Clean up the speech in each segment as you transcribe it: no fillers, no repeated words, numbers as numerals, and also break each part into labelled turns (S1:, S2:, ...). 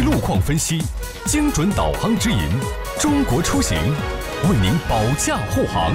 S1: 路况分析，精准导航指引，中国出行为您保驾护航。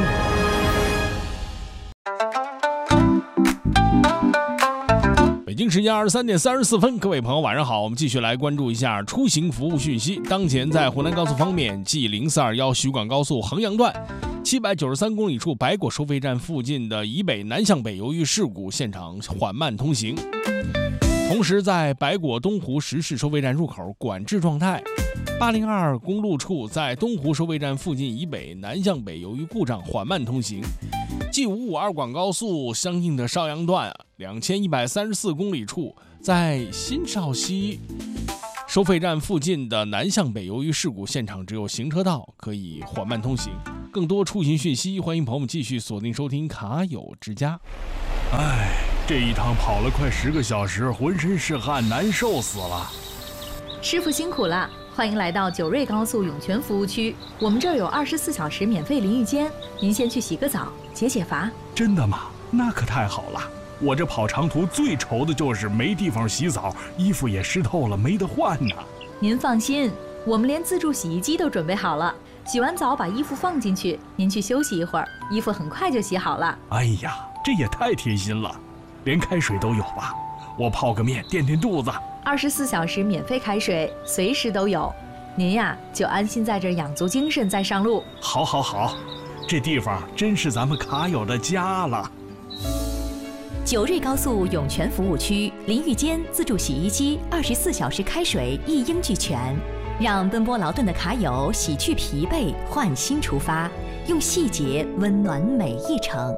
S2: 北京时间23点34分，各位朋友晚上好，我们继续来关注一下出行服务讯息。当前在湖南高速方面，G0421徐广高速衡阳段793公里处白果收费站附近的以北南向北，由于事故现场缓慢通行。同时在白果东湖石市收费站入口管制状态。802公路处在东湖收费站附近以北南向北，由于故障缓慢通行。G552广高速相应的邵阳段2134公里处，在新邵溪收费站附近的南向北，由于事故现场只有行车道，可以缓慢通行。更多出行讯息，欢迎朋友们继续锁定收听卡友之家。
S3: 这一趟跑了快10个小时，浑身是汗，难受死了。
S4: 师傅辛苦了，欢迎来到九瑞高速涌泉服务区，我们这儿有24小时免费淋浴间，您先去洗个澡，解解乏。
S3: 真的吗？那可太好了。我这跑长途最愁的就是没地方洗澡，衣服也湿透了，没得换呢。
S4: 您放心，我们连自助洗衣机都准备好了，洗完澡把衣服放进去，您去休息一会儿，衣服很快就洗好了。
S3: 哎呀，这也太贴心了，连开水都有吧？我泡个面垫垫肚子。
S4: 24小时免费开水，随时都有。您呀，就安心在这养足精神再上路。
S3: 好，这地方真是咱们卡友的家了。
S5: 九瑞高速涌泉服务区，淋浴间、自助洗衣机、24小时开水一应俱全，让奔波劳顿的卡友洗去疲惫，焕新出发，用细节温暖每一程。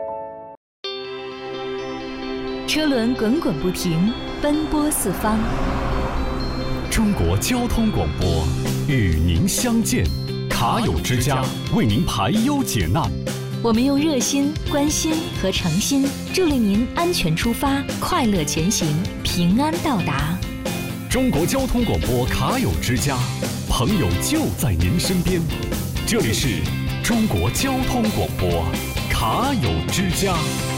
S5: 车轮滚滚不停，奔波四方。
S1: 中国交通广播与您相见，卡友之家为您排忧解难。
S5: 我们用热心、关心和诚心，助力您安全出发，快乐前行，平安到达。
S1: 中国交通广播卡友之家，朋友就在您身边。这里是中国交通广播卡友之家。